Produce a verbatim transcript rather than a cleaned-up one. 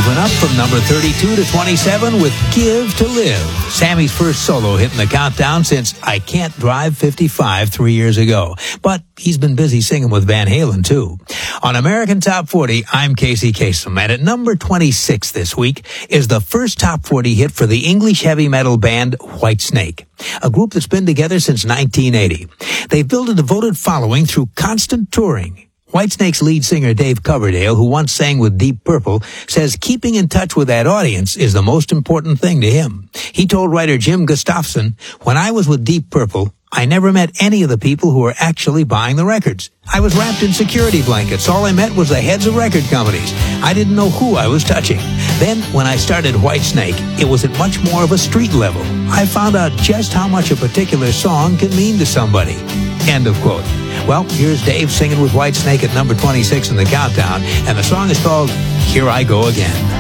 moving up from number thirty-two to twenty-seven with Give to Live. Sammy's first solo hit in the countdown since I Can't Drive fifty-five three years ago. But he's been busy singing with Van Halen, too. On American Top forty, I'm Casey Kasem, and at number twenty-six this week is the first Top forty hit for the English heavy metal band Whitesnake, a group that's been together since nineteen eighty. They've built a devoted following through constant touring. Whitesnake's lead singer Dave Coverdale, who once sang with Deep Purple, says keeping in touch with that audience is the most important thing to him. He told writer Jim Gustafson, "When I was with Deep Purple, I never met any of the people who were actually buying the records. I was wrapped in security blankets. All I met was the heads of record companies. I didn't know who I was touching. Then, when I started Whitesnake, it was at much more of a street level. I found out just how much a particular song can mean to somebody." End of quote. Well, here's Dave singing with Whitesnake at number twenty-six in the countdown, and the song is called Here I Go Again.